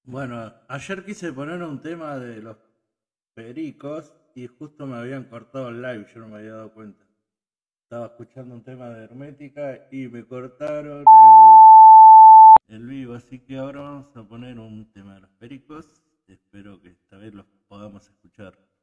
Bueno, ayer quise poner un tema de los pericos y justo me habían cortado el live, yo no me había dado cuenta. Estaba escuchando un tema de Hermética y me cortaron el vivo, así que ahora vamos a poner un tema de los pericos. Espero que esta vez los podamos escuchar.